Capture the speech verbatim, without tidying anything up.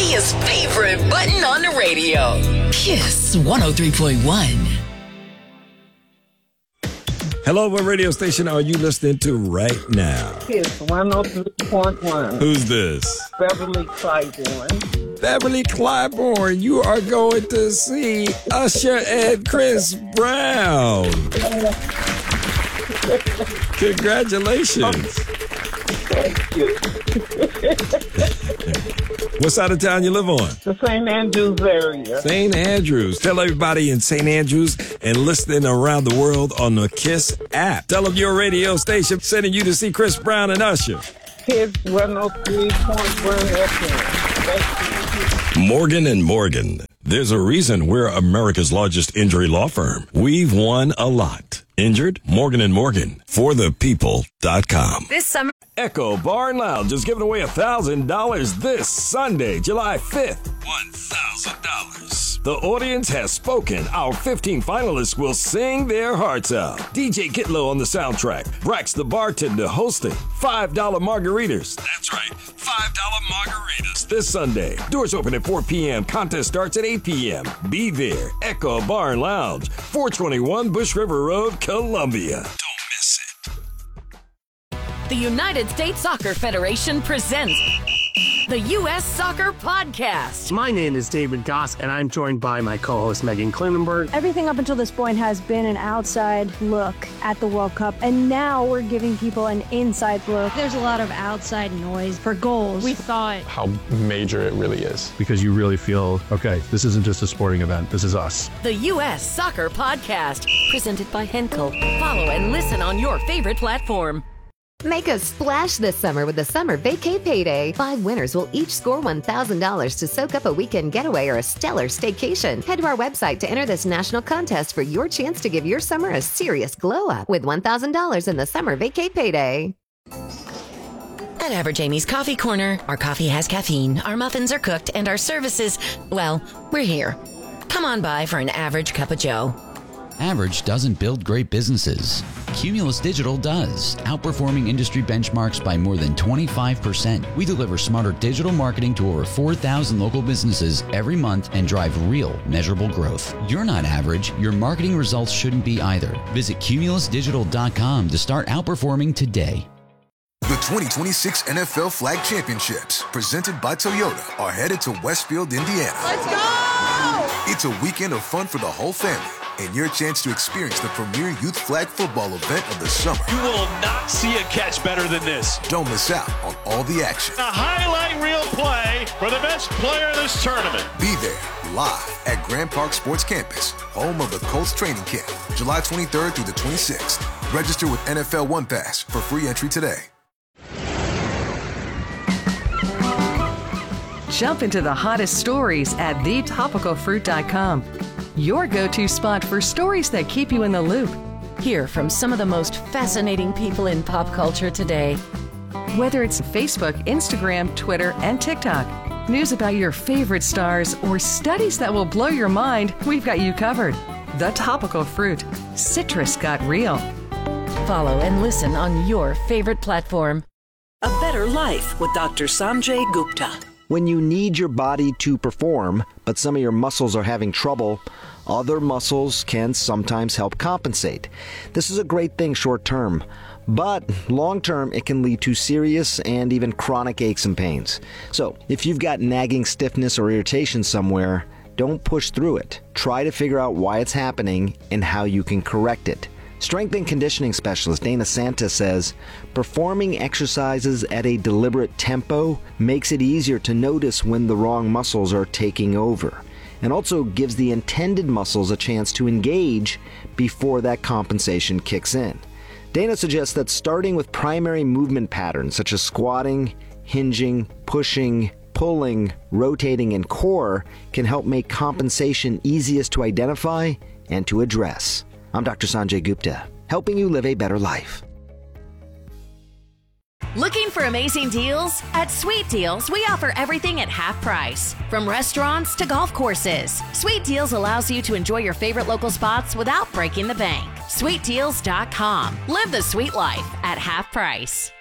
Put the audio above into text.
India's favorite button on the radio. Kiss one oh three point one. Hello, what radio station are you listening to right now? Kiss one oh three point one. Who's this? Beverly Claiborne. Beverly Claiborne, you are going to see Usher and Chris Brown. Congratulations. Thank you. What side of town you live on? The Saint Andrews area. Saint Andrews. Tell everybody in Saint Andrews and listening around the world on the KISS app. Tell them your radio station sending you to see Chris Brown and Usher. Kiss one oh three point one F M. Morgan and Morgan. There's a reason we're America's largest injury law firm. We've won a lot. Injured? Morgan and Morgan. For the people dot com. This summer, Echo Bar and Lounge is giving away one thousand dollars this Sunday, July fifth. one thousand dollars. The audience has spoken. Our fifteen finalists will sing their hearts out. D J Kitlow on the soundtrack. Brax the bartender hosting. five dollar margaritas. That's right, five dollar margaritas this Sunday. Doors open at four p.m. Contest starts at eight p.m. Be there. Echo Bar and Lounge, four twenty-one Bush River Road, Columbia. Don't miss it. the United States Soccer Federation presents the U S Soccer Podcast. My name is David Goss, and I'm joined by my co-host Megan Klinenberg. Everything up until this point has been an outside look at the World Cup, and now we're giving people an inside look. There's a lot of outside noise for goals. We thought how major it really is. Because you really feel, okay, this isn't just a sporting event, this is us. The U S Soccer Podcast, presented by Henkel. Follow and listen on your favorite platform. Make a splash this summer with the Summer Vacay Payday. Five winners will each score one thousand dollars to soak up a weekend getaway or a stellar staycation. Head to our website to enter this national contest for your chance to give your summer a serious glow-up with one thousand dollars in the Summer Vacay Payday. At Average Amy's Coffee Corner, our coffee has caffeine, our muffins are cooked, and our services, well, we're here. Come on by for an average cup of joe. Average doesn't build great businesses. Cumulus Digital does, outperforming industry benchmarks by more than twenty-five percent. We deliver smarter digital marketing to over four thousand local businesses every month and drive real, measurable growth. You're not average. Your marketing results shouldn't be either. Visit cumulus digital dot com to start outperforming today. The twenty twenty-six N F L Flag Championships, presented by Toyota, are headed to Westfield, Indiana. Let's go! It's a weekend of fun for the whole family, and your chance to experience the premier youth flag football event of the summer. You will not see a catch better than this. Don't miss out on all the action. A highlight reel play for the best player in this tournament. Be there live at Grand Park Sports Campus, home of the Colts training camp, July twenty-third through the twenty-sixth. Register with N F L One Pass for free entry today. Jump into the hottest stories at the topical fruit dot com. Your go-to spot for stories that keep you in the loop. Hear from some of the most fascinating people in pop culture today. Whether it's Facebook, Instagram, Twitter, and TikTok, news about your favorite stars, or studies that will blow your mind, we've got you covered. The Topical Fruit. Citrus got real. Follow and listen on your favorite platform. A Better Life with Doctor Sanjay Gupta. When you need your body to perform, but some of your muscles are having trouble, other muscles can sometimes help compensate. This is a great thing short term, but long term it can lead to serious and even chronic aches and pains. So if you've got nagging stiffness or irritation somewhere, don't push through it. Try to figure out why it's happening and how you can correct it. Strength and conditioning specialist Dana Santa says, performing exercises at a deliberate tempo makes it easier to notice when the wrong muscles are taking over, and also gives the intended muscles a chance to engage before that compensation kicks in. Dana suggests that starting with primary movement patterns such as squatting, hinging, pushing, pulling, rotating, and core can help make compensation easiest to identify and to address. I'm Doctor Sanjay Gupta, helping you live a better life. Looking for amazing deals? At Sweet Deals, we offer everything at half price. From restaurants to golf courses, Sweet Deals allows you to enjoy your favorite local spots without breaking the bank. sweet deals dot com. Live the sweet life at half price.